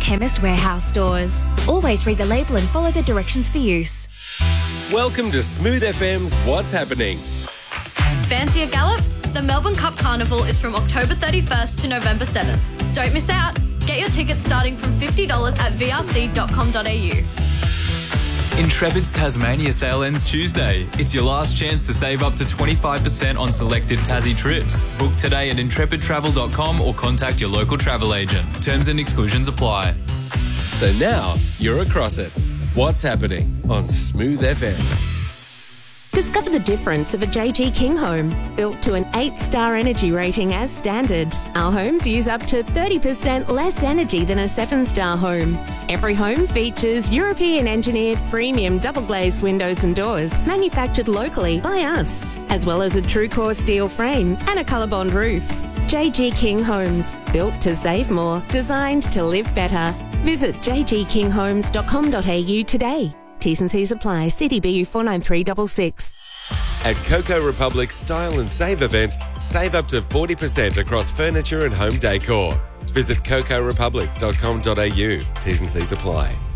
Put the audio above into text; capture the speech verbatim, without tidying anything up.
Chemist Warehouse stores. Always read the label and follow the directions for use. Welcome to Smooth F M's What's Happening. Fancy a gallop? The Melbourne Cup Carnival is from October thirty-first to November seventh. Don't miss out. Get your tickets starting from fifty dollars at v r c dot com dot a u. Intrepid's Tasmania sale ends Tuesday. It's your last chance to save up to twenty-five percent on selected Tassie trips. Book today at intrepid travel dot com or contact your local travel agent. Terms and exclusions apply. So now you're across it. What's happening on Smooth F M? Discover the difference of a J G King home, built to an eight star energy rating as standard. Our homes use up to thirty percent less energy than a seven star home. Every home features European engineered premium double glazed windows and doors, manufactured locally by us, as well as a true core steel frame and a ColourBond roof. J G King Homes, built to save more, designed to live better. Visit j g king homes dot com dot a u today. T's and C's apply. C D B U four nine three six six. At Coco Republic's Style and Save event, save up to forty percent across furniture and home decor. Visit coco republic dot com dot a u. T's and C's apply.